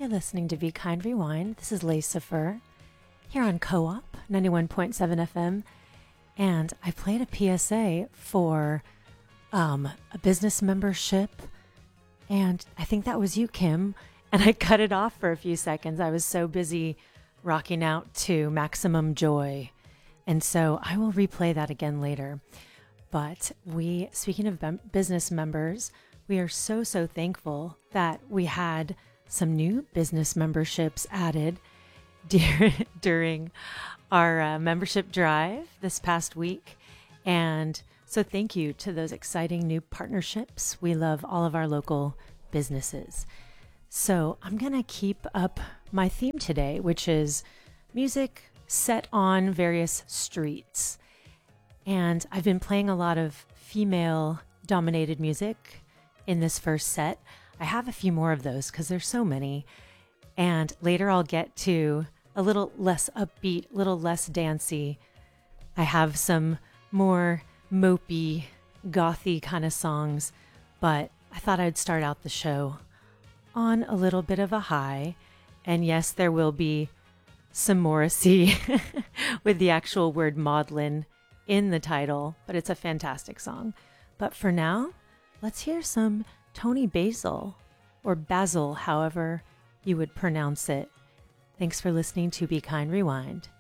You're listening to Be Kind Rewind. This is Lisa Fur here on Co-op 91.7 FM. And I played a PSA for a business membership. And I think that was you, Kim. And I cut it off for a few seconds. I was so busy rocking out to Maximum Joy. And so I will replay that again later. But speaking of business members, we are so thankful that we had some new business memberships added during our membership drive this past week. And so thank you to those exciting new partnerships. We love all of our local businesses. So I'm going to keep up my theme today, which is music set on various streets. And I've been playing a lot of female-dominated music in this first set. I have a few more of those because there's so many. And later I'll get to a little less upbeat, a little less dancey. I have some more mopey, gothy kind of songs, but I thought I'd start out the show on a little bit of a high. And yes, there will be some Morrissey with the actual word maudlin in the title, but it's a fantastic song. But for now, let's hear some Tony Basil, or Basil, however you would pronounce it. Thanks for listening to Be Kind Rewind.